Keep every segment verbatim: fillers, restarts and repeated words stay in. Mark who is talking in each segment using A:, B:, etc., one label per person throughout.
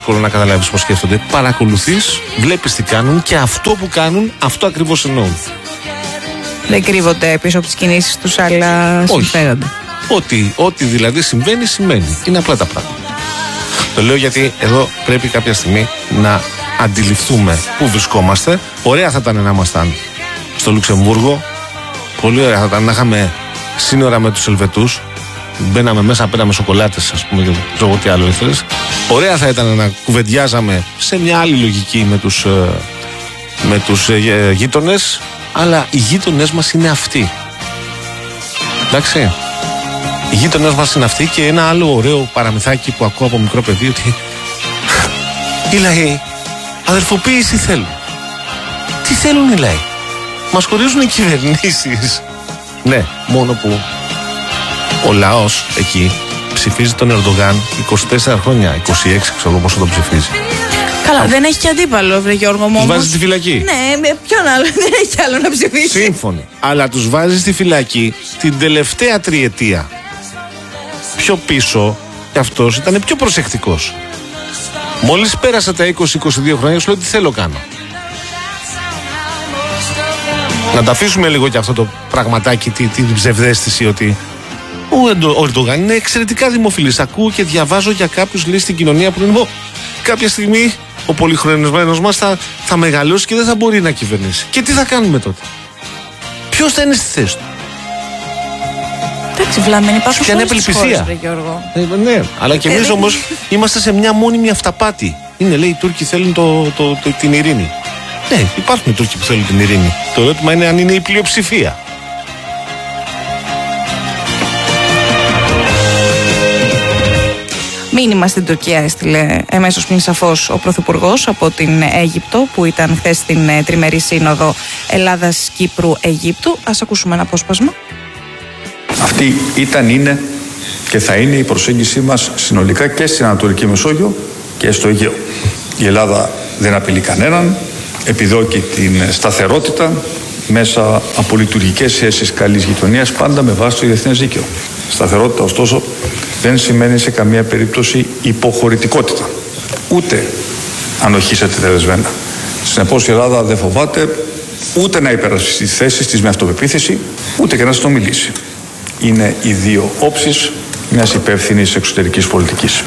A: Μπορώ να καταλάβεις πώς σκέφτονται. Παρακολουθείς, βλέπεις τι κάνουν και αυτό που κάνουν, αυτό ακριβώς εννοούν.
B: Δεν κρύβονται πίσω από τις κινήσεις τους, αλλά συμφέρονται.
A: Ό,τι, ό,τι δηλαδή συμβαίνει, σημαίνει. Είναι απλά τα πράγματα. Το λέω γιατί εδώ πρέπει κάποια στιγμή να αντιληφθούμε πού βρισκόμαστε. Ωραία θα ήταν να ήμασταν στο Λουξεμβούργο. Πολύ ωραία θα ήταν να είχαμε σύνορα με τους Ελβετούς. Μπαίναμε μέσα, πέραμε σοκολάτες, ας πούμε, και ξέρω τι άλλο ήθελες. Ωραία θα ήταν να κουβεντιάζαμε σε μια άλλη λογική με τους, με τους ε, γείτονες, αλλά οι γείτονες μας είναι αυτοί. Εντάξει. Οι γείτονες μας είναι αυτοί και ένα άλλο ωραίο παραμυθάκι που ακούω από μικρό παιδί, ότι οι λαοί αδερφοποίηση θέλουν. Τι θέλουν οι λαοί? Μας χωρίζουν οι κυβερνήσεις. Ναι, μόνο που ο λαός εκεί ψηφίζει τον Ερντογάν είκοσι τέσσερα χρόνια, είκοσι έξι ξέρω πόσο τον ψηφίζει.
B: Καλά, Α, δεν έχει και αντίπαλο, βρε Γιώργο μου.
A: Τους βάζει στη φυλακή.
B: Ναι, με ποιον άλλο, δεν έχει άλλο να ψηφίσει.
A: Σύμφωνοι. Αλλά τους βάζει στη φυλακή την τελευταία τριετία. Πιο πίσω, και αυτός ήταν πιο προσεκτικός. Μόλις πέρασε τα είκοσι είκοσι δύο χρόνια, σου λέω τι θέλω κάνω. Να τα αφήσουμε λίγο και αυτό το πραγματάκι, την ψευδαίσθηση ότι ο Ερντογάν είναι εξαιρετικά δημοφιλής. Ακούω και διαβάζω για κάποιους, λέει, στην κοινωνία που λένε κάποια στιγμή ο πολυχρονισμένος μας θα, θα μεγαλώσει και δεν θα μπορεί να κυβερνήσει. Και τι θα κάνουμε τότε? Ποιος θα είναι στη θέση του?
B: Εντάξει, βλάμενοι υπάρχουν
A: σε όλες τις χώρες,
B: βρε Γιώργο.
A: Ε, ναι, αλλά και εμείς όμως είμαστε σε μια μόνιμη αυταπάτη. Είναι, λέει, οι Τούρκοι θέλουν το, το, το, την ειρήνη. Ναι, υπάρχουν οι Τούρκοι που θέλουν την ειρήνη. Το ερώτημα είναι αν είναι η πλειοψηφία.
B: Μήνυμα στην Τουρκία έστειλε εμέσως πριν σαφώς ο Πρωθυπουργός από την Αίγυπτο, που ήταν χθες στην τριμερή σύνοδο Ελλάδας-Κύπρου-Αιγύπτου. Ας ακούσουμε ένα απόσπασμα.
C: Αυτή ήταν, είναι και θα είναι η προσέγγιση μας συνολικά και στην Ανατολική Μεσόγειο και στο Αιγαίο. Η Ελλάδα δεν απειλεί κανέναν, επιδιώκει την σταθερότητα μέσα από λειτουργικές σχέσεις καλής γειτονίας, πάντα με βάση το διεθνές δίκαιο. Σταθερότητα, ωστόσο, δεν σημαίνει σε καμία περίπτωση υποχωρητικότητα, ούτε ανοχή σε τετελεσμένα. Συνεπώς η Ελλάδα δεν φοβάται ούτε να υπερασπιστεί τις θέσεις της με αυτοπεποίθηση, ούτε και να συνομιλήσει. Είναι οι δύο όψεις μιας υπεύθυνης εξωτερικής πολιτικής.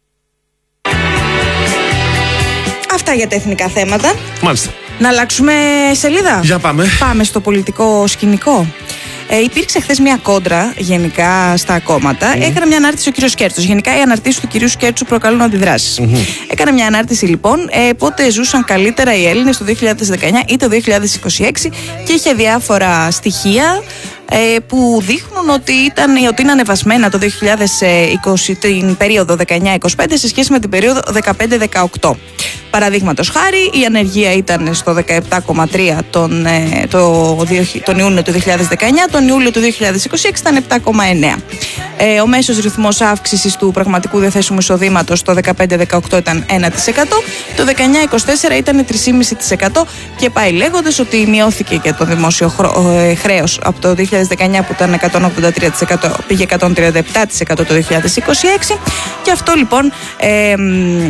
B: Αυτά για τα εθνικά θέματα.
A: Μάλιστα.
B: Να αλλάξουμε σελίδα.
A: Για πάμε.
B: Πάμε στο πολιτικό σκηνικό. Ε, υπήρξε χθες μια κόντρα γενικά στα κόμματα. Mm. Έκανε μια ανάρτηση ο κύριος Σκέρτσος. Γενικά οι αναρτήσεις του κυρίου Σκέρτσου προκαλούν αντιδράσεις. Mm-hmm. Έκανε μια ανάρτηση λοιπόν ε, πότε ζούσαν καλύτερα οι Έλληνες το δύο χιλιάδες δεκαεννιά ή το δύο χιλιάδες είκοσι έξι και είχε διάφορα στοιχεία ε, που δείχνουν ότι, ήταν, ότι είναι ανεβασμένα το δύο χιλιάδες είκοσι, την περίοδο δεκαεννιά είκοσι πέντε σε σχέση με την περίοδο δεκαπέντε δεκαοκτώ. Παραδείγματος χάρη, η ανεργία ήταν στο δεκαεπτά κόμμα τρία τον, το, τον Ιούνιο του δύο χιλιάδες δεκαεννιά, τον Ιούλιο του δύο χιλιάδες είκοσι έξι ήταν επτά κόμμα εννέα. Ε, ο μέσος ρυθμός αύξησης του πραγματικού διαθέσιμου εισοδήματος το δεκαπέντε δεκαοκτώ ήταν ένα τοις εκατό, το δεκαεννιά είκοσι τέσσερα ήταν τρία κόμμα πέντε τοις εκατό και πάει λέγοντας ότι μειώθηκε και το δημόσιο χρέος από το δύο χιλιάδες δεκαεννιά που ήταν εκατόν ογδόντα τρία τοις εκατό, πήγε εκατόν τριάντα επτά τοις εκατό το δύο χιλιάδες είκοσι έξι και αυτό λοιπόν ε, ε,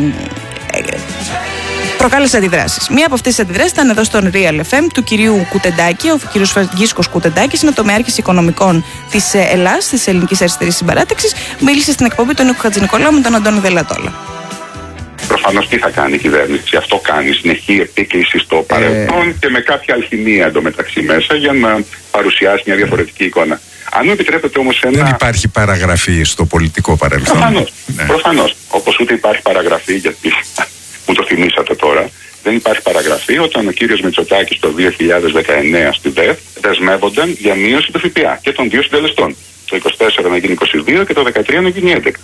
B: προκάλεσε αντιδράσεις. Μία από αυτές τις αντιδράσεις ήταν εδώ στον Real εφ εμ του κυρίου Κουτεντάκη. Ο κύριος Φραγκίσκος Κουτεντάκης είναι τομεάρχης οικονομικών της Ελλάς, της Ελληνικής Αριστερής Συμπαράταξης. Μίλησε στην εκπομπή του Νίκου Χατζηνικολάου με τον Αντώνη Δελατόλα.
D: Προφανώς τι θα κάνει η κυβέρνηση? Αυτό κάνει. Συνεχή επίκληση στο παρελθόν ε... και με κάποια αλχημία εντωμεταξύ μέσα για να παρουσιάσει μια διαφορετική εικόνα. Αν μου επιτρέπετε όμως ένα...
E: Δεν υπάρχει παραγραφή στο πολιτικό παρελθόν.
D: Προφανώς. Ναι. Προφανώς. Όπως ούτε υπάρχει παραγραφή, γιατί μου το θυμήσατε τώρα, δεν υπάρχει παραγραφή όταν ο κύριος Μητσοτάκης το δύο χιλιάδες δεκαεννέα στη ΔΕΘ δεσμεύονταν για μείωση του ΦΠΑ και των δύο συντελεστών. Το είκοσι τέσσερα να γίνει είκοσι δύο και το δεκατρία να γίνει έντεκα.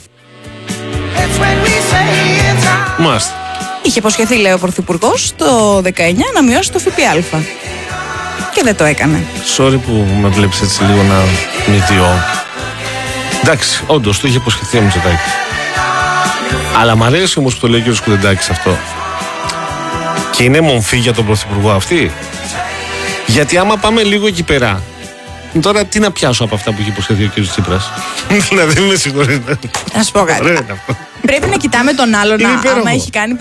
A: Μάλιστα.
B: Είχε υποσχεθεί, λέει ο Πρωθυπουργός, το δεκαεννιά να μειώσει το ΦΠΑ. Και δεν το έκανε.
A: Sorry που με βλέπεις έτσι λίγο να μυθιώ. Εντάξει, όντως το είχε υποσχεθεί ο Μητσοτάκης. Αλλά μ' αρέσει όμως που το λέει ο κ. Κουτεντάκης αυτό. Και είναι μομφή για τον Πρωθυπουργό αυτή. Γιατί άμα πάμε λίγο εκεί πέρα, τώρα τι να πιάσω από αυτά που είχε υποσχεθεί ο κ. Τσίπρας? Δηλαδή με συγχωρείτε.
B: Να σου πω κάτι. Πρέπει να κοιτάμε τον άλλον, άμα έχει κάνει